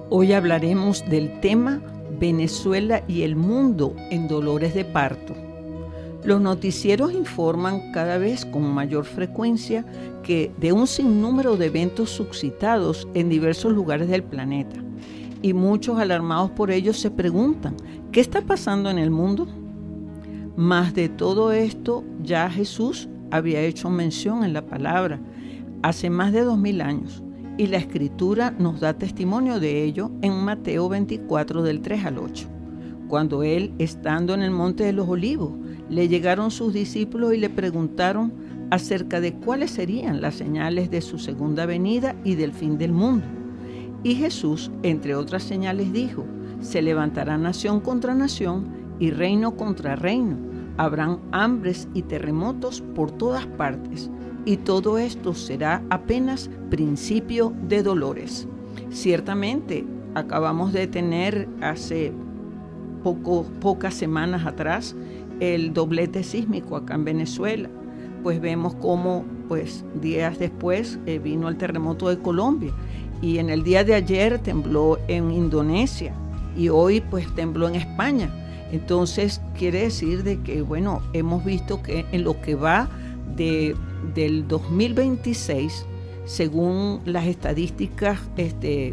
Hoy hablaremos del tema Venezuela y el mundo en dolores de parto. Los noticieros informan cada vez con mayor frecuencia de un sinnúmero de eventos suscitados en diversos lugares del planeta. Y muchos alarmados por ello se preguntan, ¿qué está pasando en el mundo? Mas de todo esto ya Jesús había hecho mención en la palabra hace más de 2000 años. Y la Escritura nos da testimonio de ello en Mateo 24, del 3 al 8. Cuando él, estando en el Monte de los Olivos, le llegaron sus discípulos y le preguntaron acerca de cuáles serían las señales de su segunda venida y del fin del mundo. Y Jesús, entre otras señales, dijo: se levantará nación contra nación y reino contra reino. Habrán hambres y terremotos por todas partes. Y todo esto será apenas principio de dolores. Ciertamente, acabamos de tener hace pocas semanas atrás el doblete sísmico acá en Venezuela. Pues vemos cómo días después vino el terremoto de Colombia. Y en el día de ayer tembló en Indonesia. Y hoy tembló en España. Entonces quiere decir de que hemos visto que en lo que va del 2026, según las estadísticas que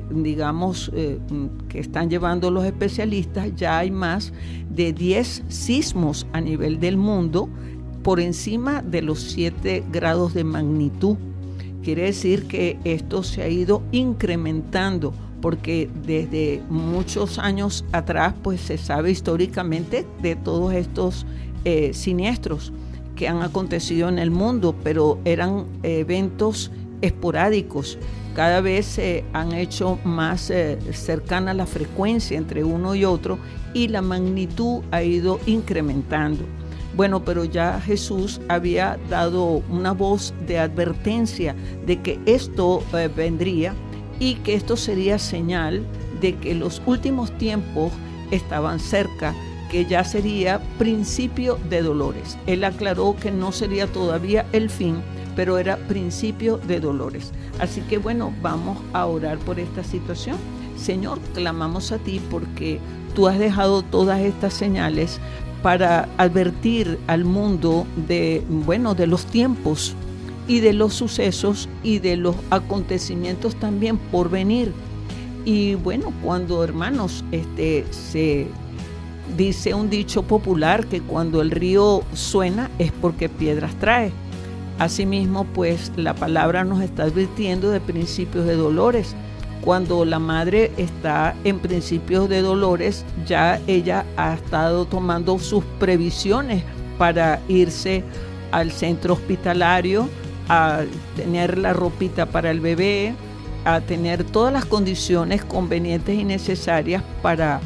están llevando los especialistas, ya hay más de 10 sismos a nivel del mundo por encima de los 7 grados de magnitud. Quiere decir que esto se ha ido incrementando porque desde muchos años atrás se sabe históricamente de todos estos siniestros que han acontecido en el mundo, pero eran eventos esporádicos. Cada vez se han hecho más cercana la frecuencia entre uno y otro y la magnitud ha ido incrementando. Pero ya Jesús había dado una voz de advertencia de que esto vendría y que esto sería señal de que los últimos tiempos estaban cerca, que ya sería principio de dolores. Él aclaró que no sería todavía el fin, pero era principio de dolores. Así que vamos a orar por esta situación. Señor, clamamos a ti porque tú has dejado todas estas señales para advertir al mundo de los tiempos y de los sucesos y de los acontecimientos también por venir. Y cuando, hermanos, se dice un dicho popular que cuando el río suena es porque piedras trae. Asimismo, la palabra nos está advirtiendo de principios de dolores. Cuando la madre está en principios de dolores, ya ella ha estado tomando sus previsiones para irse al centro hospitalario, a tener la ropita para el bebé, a tener todas las condiciones convenientes y necesarias para,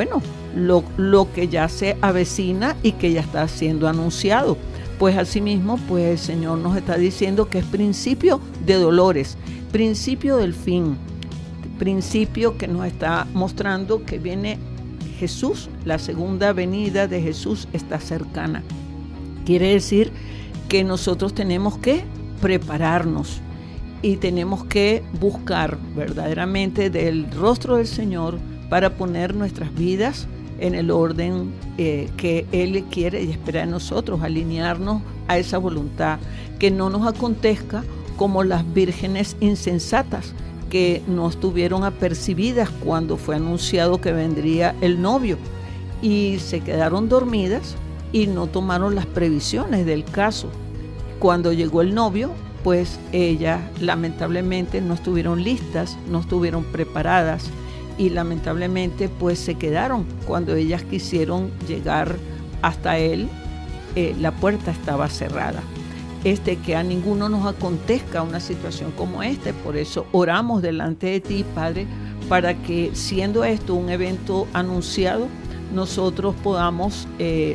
lo que ya se avecina y que ya está siendo anunciado. Asimismo, el Señor nos está diciendo que es principio de dolores, principio del fin, principio que nos está mostrando que viene Jesús, la segunda venida de Jesús está cercana. Quiere decir que nosotros tenemos que prepararnos y tenemos que buscar verdaderamente del rostro del Señor para poner nuestras vidas en el orden que Él quiere y espera de nosotros, alinearnos a esa voluntad, que no nos acontezca como las vírgenes insensatas que no estuvieron apercibidas cuando fue anunciado que vendría el novio y se quedaron dormidas y no tomaron las previsiones del caso. Cuando llegó el novio, ellas lamentablemente no estuvieron listas, no estuvieron preparadas y lamentablemente se quedaron. Cuando ellas quisieron llegar hasta él, la puerta estaba cerrada. Que a ninguno nos acontezca una situación como por eso oramos delante de ti, Padre, para que siendo esto un evento anunciado, nosotros podamos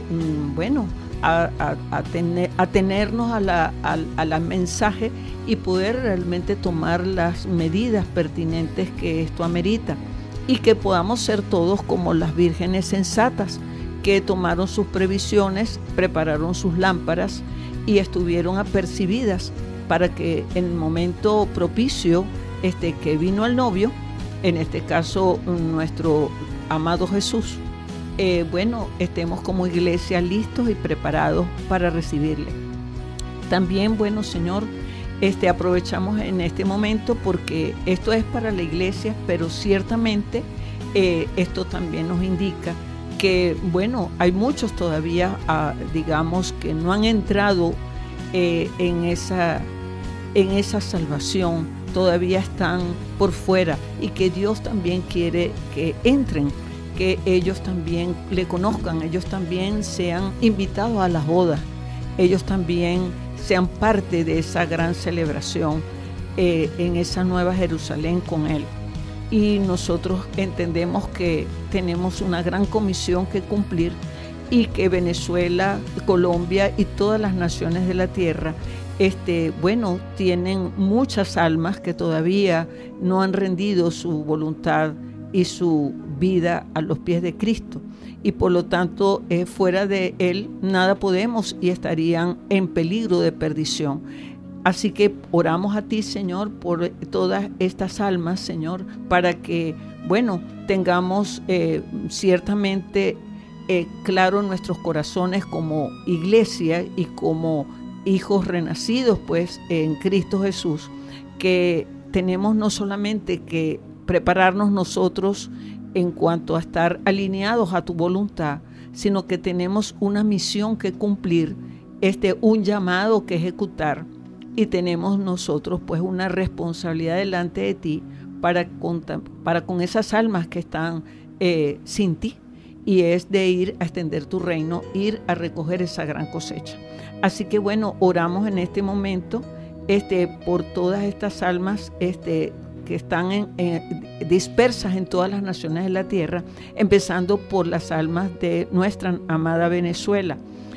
atenernos a la mensaje y poder realmente tomar las medidas pertinentes que esto amerita y que podamos ser todos como las vírgenes sensatas que tomaron sus previsiones, prepararon sus lámparas y estuvieron apercibidas para que en el momento propicio que vino el novio, en este caso nuestro amado Jesús, estemos como iglesia listos y preparados para recibirle. También, Señor, aprovechamos en este momento porque esto es para la iglesia, pero ciertamente esto también nos indica que, hay muchos todavía, digamos, que no han entrado en esa salvación, todavía están por fuera, y que Dios también quiere que entren, que ellos también le conozcan, ellos también sean invitados a las bodas, ellos también sean parte de esa gran celebración en esa nueva Jerusalén con Él. Y nosotros entendemos que tenemos una gran comisión que cumplir y que Venezuela, Colombia y todas las naciones de la tierra tienen muchas almas que todavía no han rendido su voluntad y su vida a los pies de Cristo, y por lo tanto fuera de Él nada podemos y estarían en peligro de perdición. Así que oramos a ti, Señor, por todas estas almas, Señor, para que, tengamos ciertamente claro en nuestros corazones como iglesia y como hijos renacidos, en Cristo Jesús, que tenemos no solamente que prepararnos nosotros en cuanto a estar alineados a tu voluntad, sino que tenemos una misión que cumplir, un llamado que ejecutar, y tenemos nosotros una responsabilidad delante de ti para con esas almas que están sin ti, y es de ir a extender tu reino, ir a recoger esa gran cosecha. Así que oramos en este momento por todas estas almas que están dispersas en todas las naciones de la tierra, empezando por las almas de nuestra amada Venezuela.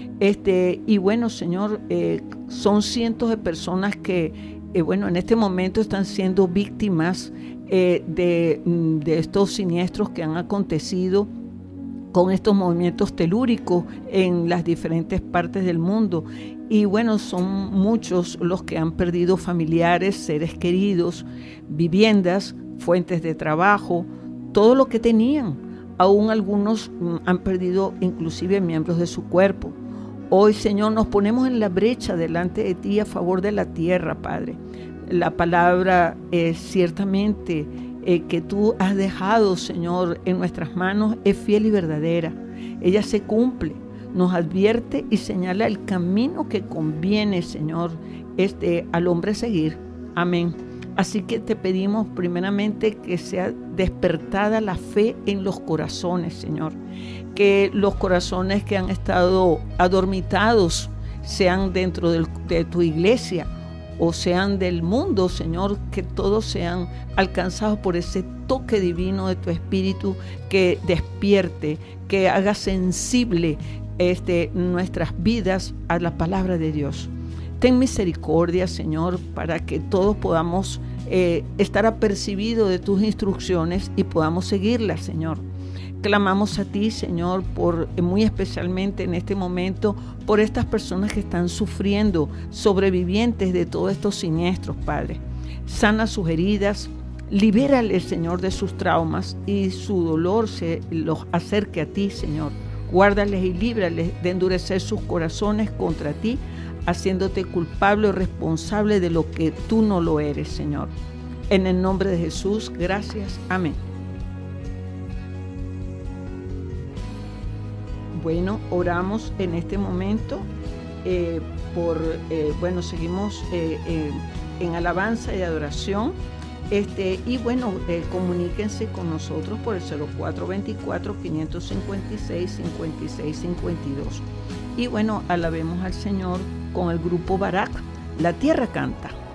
Señor, son cientos de personas que, en este momento están siendo víctimas de estos siniestros que han acontecido con estos movimientos telúricos en las diferentes partes del mundo. Y son muchos los que han perdido familiares, seres queridos, viviendas, fuentes de trabajo, todo lo que tenían. Aún algunos han perdido inclusive miembros de su cuerpo. Hoy, Señor, nos ponemos en la brecha delante de ti a favor de la tierra, Padre. La palabra ciertamente que tú has dejado, Señor, en nuestras manos es fiel y verdadera. Ella se cumple, nos advierte y señala el camino que conviene, Señor, al hombre seguir. Amén. Así que te pedimos primeramente que sea despertada la fe en los corazones, Señor. Que los corazones que han estado adormitados sean dentro de tu iglesia o sean del mundo, Señor, que todos sean alcanzados por ese toque divino de tu Espíritu que despierte, que haga sensible nuestras vidas a la palabra de Dios. Ten misericordia, Señor, para que todos podamos estar apercibidos de tus instrucciones y podamos seguirlas, Señor. Clamamos a ti, Señor, muy especialmente en este momento, por estas personas que están sufriendo, sobrevivientes de todos estos siniestros, Padre. Sana sus heridas, libérales, Señor, de sus traumas y su dolor se los acerque a ti, Señor. Guárdales y líbrales de endurecer sus corazones contra ti, haciéndote culpable o responsable de lo que tú no lo eres, Señor. En el nombre de Jesús, gracias. Amén. Oramos en este momento seguimos en alabanza y adoración. Comuníquense con nosotros por el 0424-556-5652. Y alabemos al Señor con el grupo Barak, La Tierra Canta.